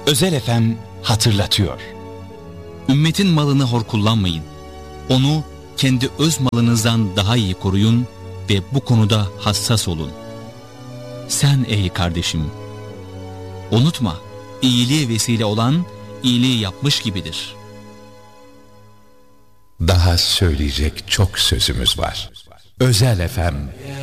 Özel FM hatırlatıyor. Ümmetin malını hor kullanmayın. Onu kendi öz malınızdan daha iyi koruyun ve bu konuda hassas olun. Sen ey kardeşim, unutma, iyiliğe vesile olan iyiliği yapmış gibidir. Daha söyleyecek çok sözümüz var. Özel FM